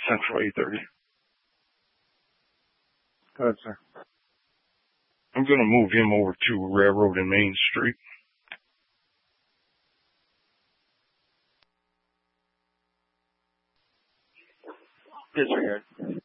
Central 830. Go ahead, sir. I'm going to move him over to Railroad and Main Street. Disregard.